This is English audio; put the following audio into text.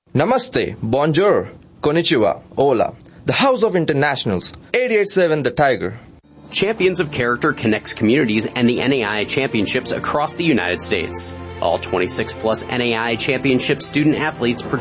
Namaste, bonjour, konnichiwa, hola. The House of Internationals, 887 The Tiger. Champions of Character connects communities and the NAI championships across the United States. All 26-plus NAI championship student athletes